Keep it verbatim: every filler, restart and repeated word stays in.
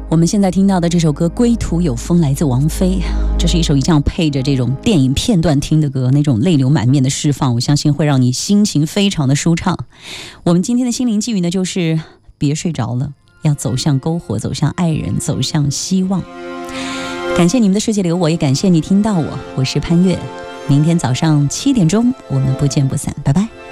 我们现在听到的这首歌《归途有风》来自王菲，这是一首一定要配着这种电影片段听的歌，那种泪流满面的释放，我相信会让你心情非常的舒畅。我们今天的心灵寄语呢，就是别睡着了，要走向篝火，走向爱人，走向希望。感谢你们的世界里有我，也感谢你听到我，我是潘越。明天早上七点钟我们不见不散，拜拜。